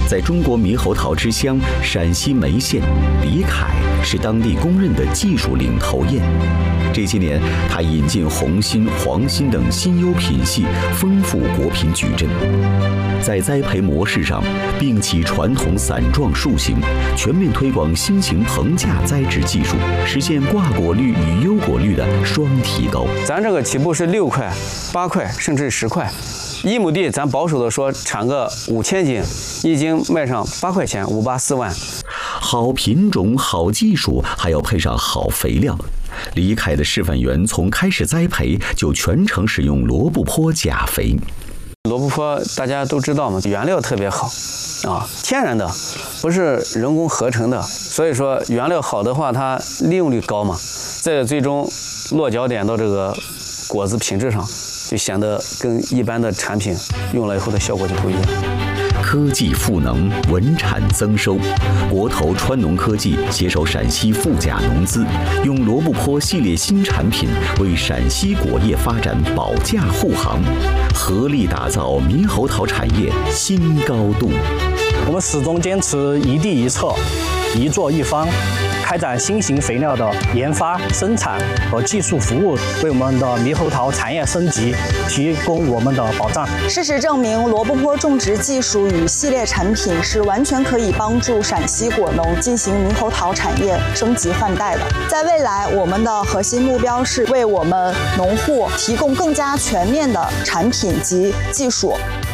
在中国猕猴桃之乡陕西眉县，李凯是当地公认的技术领头雁。这些年，他引进红心、黄心等新优品系，丰富果品矩阵。在栽培模式上，摒弃传统伞状树形，全面推广新型棚架栽植技术，实现挂果率与优果率的双提高。 咱这个起步是6块、8块，甚至10块。1亩地，咱保守的说产个5000斤，一斤卖上8块钱，5、8、4万。 好品种、好技术，还要配上好肥料。李凯的示范园从开始栽培就全程使用罗布泊钾肥。 罗布泊大家都知道嘛，原料特别好，天然的，不是人工合成的，所以说原料好的话，它利用率高嘛，在最终落脚点到这个果子品质上，就显得跟一般的产品用了以后的效果就不一样。 科技赋能，稳产增收。国投川农科技携手陕西富甲农资，用罗布泊系列新产品为陕西果业发展保驾护航，合力打造猕猴桃产业新高度。 我们始终坚持一地一策、一作一方，开展新型肥料的研发、生产和技术服务，为我们的猕猴桃产业升级提供我们的保障。 事实证明，罗布泊种植技术与系列产品是完全可以帮助陕西果农进行猕猴桃产业升级换代的。在未来，我们的核心目标是为我们农户提供更加全面的产品及技术。